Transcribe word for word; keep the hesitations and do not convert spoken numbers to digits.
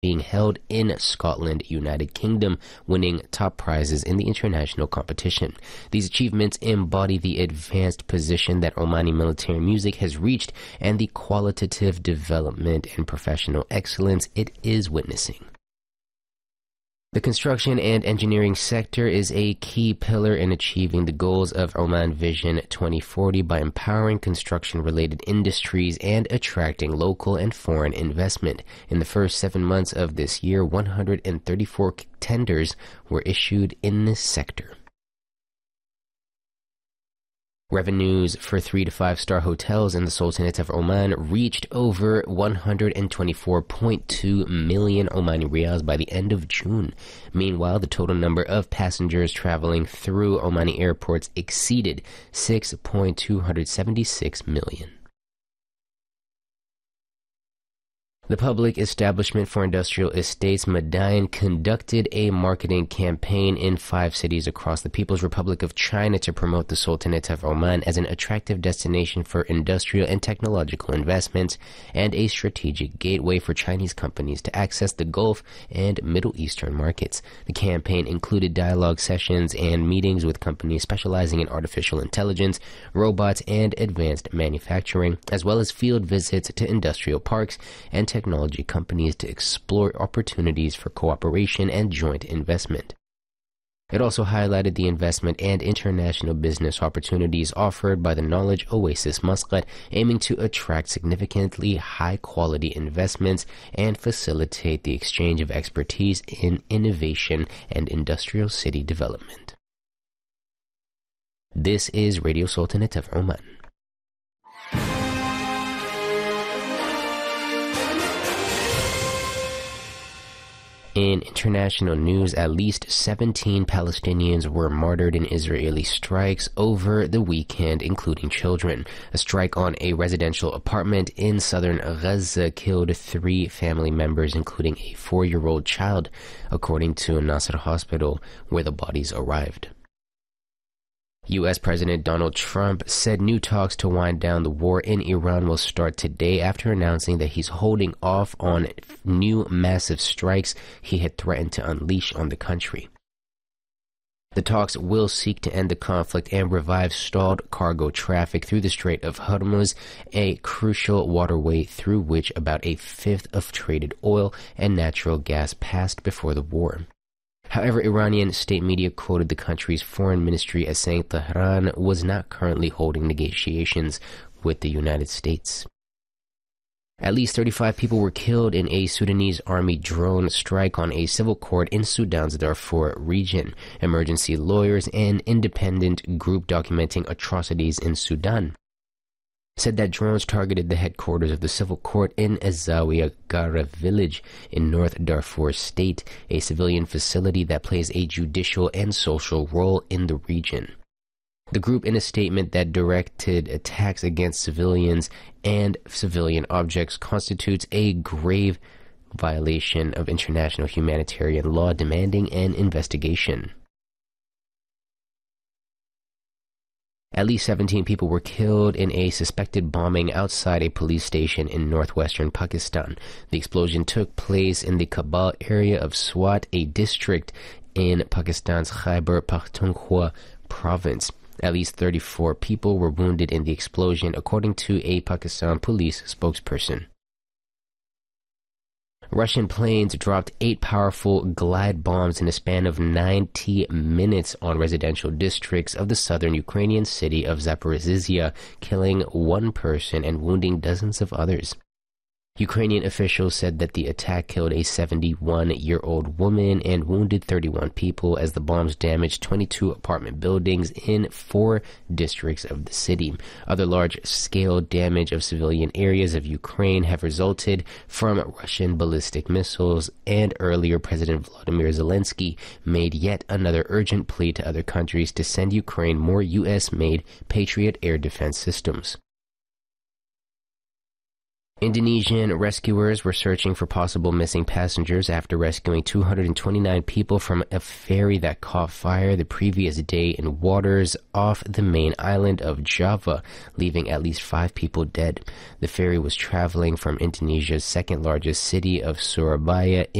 being held in Scotland, United Kingdom, winning top prizes in the international competition. These achievements embody the advanced position that Omani military music has reached and the qualitative development and professional excellence it is witnessing. The construction and engineering sector is a key pillar in achieving the goals of Oman Vision twenty forty by empowering construction-related industries and attracting local and foreign investment. In the first seven months of this year, one hundred thirty-four tenders were issued in this sector. Revenues for three to five star hotels in the Sultanate of Oman reached over one hundred twenty-four point two million Omani riyals by the end of June. Meanwhile, the total number of passengers traveling through Omani airports exceeded six point two seven six million. The Public Establishment for Industrial Estates, Madain, conducted a marketing campaign in five cities across the People's Republic of China to promote the Sultanate of Oman as an attractive destination for industrial and technological investments and a strategic gateway for Chinese companies to access the Gulf and Middle Eastern markets. The campaign included dialogue sessions and meetings with companies specializing in artificial intelligence, robots, and advanced manufacturing, as well as field visits to industrial parks and technology companies to explore opportunities for cooperation and joint investment. It also highlighted the investment and international business opportunities offered by the Knowledge Oasis Muscat, aiming to attract significantly high-quality investments and facilitate the exchange of expertise in innovation and industrial city development. This is Radio Sultanate of Oman. In international news, at least seventeen Palestinians were martyred in Israeli strikes over the weekend, including children. A strike on a residential apartment in southern Gaza killed three family members, including a four-year-old child, according to Nasser Hospital, where the bodies arrived. U S President Donald Trump said new talks to wind down the war in Iran will start today after announcing that he's holding off on new massive strikes he had threatened to unleash on the country. The talks will seek to end the conflict and revive stalled cargo traffic through the Strait of Hormuz, a crucial waterway through which about a fifth of traded oil and natural gas passed before the war. However, Iranian state media quoted the country's foreign ministry as saying Tehran was not currently holding negotiations with the United States. At least thirty-five people were killed in a Sudanese army drone strike on a civil court in Sudan's Darfur region. Emergency lawyers and independent group documenting atrocities in Sudan said that drones targeted the headquarters of the civil court in Zawiya Gara village in North Darfur State, a civilian facility that plays a judicial and social role in the region. The group, in a statement that directed attacks against civilians and civilian objects, constitutes a grave violation of international humanitarian law, demanding an investigation. At least seventeen people were killed in a suspected bombing outside a police station in northwestern Pakistan. The explosion took place in the Kabul area of Swat, a district in Pakistan's Khyber Pakhtunkhwa province. At least thirty-four people were wounded in the explosion, according to a Pakistan police spokesperson. Russian planes dropped eight powerful glide bombs in a span of ninety minutes on residential districts of the southern Ukrainian city of Zaporizhzhia, killing one person and wounding dozens of others. Ukrainian officials said that the attack killed a seventy-one-year-old woman and wounded thirty-one people as the bombs damaged twenty-two apartment buildings in four districts of the city. Other large-scale damage of civilian areas of Ukraine have resulted from Russian ballistic missiles, and earlier President Volodymyr Zelensky made yet another urgent plea to other countries to send Ukraine more U S-made Patriot air defense systems. Indonesian rescuers were searching for possible missing passengers after rescuing two hundred twenty-nine people from a ferry that caught fire the previous day in waters off the main island of Java, leaving at least five people dead. The ferry was traveling from Indonesia's second-largest city of Surabaya